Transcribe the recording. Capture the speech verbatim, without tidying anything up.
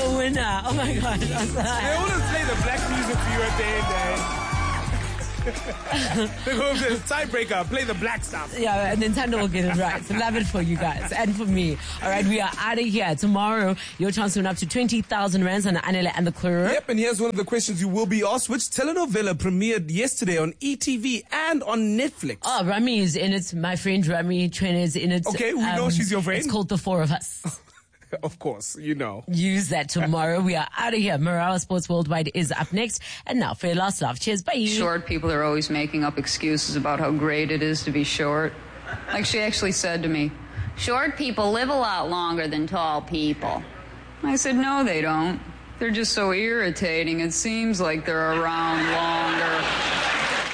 the winner. Oh my God. They always play the black music for you at the end, eh? They go to the tiebreaker, play the black stuff. Yeah, and then Tando will get it right. So love it for you guys and for me. All right, we are out of here. Tomorrow, your chance to win up to twenty thousand rands on Anele and the Crew. Yep, and here's one of the questions you will be asked. Which telenovela premiered yesterday on E T V and on Netflix? Oh, Rami is in it. My friend Rami Tren is in it. Okay, we know she's your friend. It's called The Four of Us. Of course, you know. Use that tomorrow. We are out of here. Marawa Sports Worldwide is up next. And now for your last laugh. Cheers, bye. Short people are always making up excuses about how great it is to be short. Like she actually said to me, short people live a lot longer than tall people. I said, no, they don't. They're just so irritating. It seems like they're around longer.